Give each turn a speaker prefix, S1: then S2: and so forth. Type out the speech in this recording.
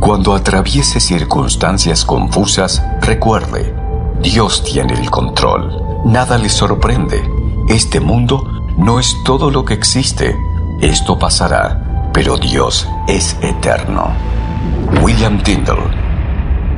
S1: Cuando atraviese circunstancias confusas, recuerde, Dios tiene el control. Nada le sorprende. Este mundo no es todo lo que existe. Esto pasará, pero Dios es eterno. William Tyndale.